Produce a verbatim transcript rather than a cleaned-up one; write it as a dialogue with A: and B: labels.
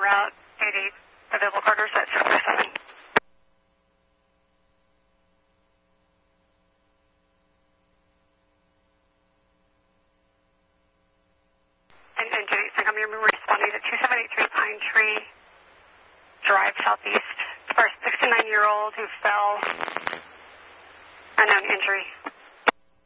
A: route, eight eight, available quarters at six five seven. And, and Jenny, so I'm responding to two seven eight three Pine Tree Drive Southeast for a sixty-nine-year-old who fell, unknown injury.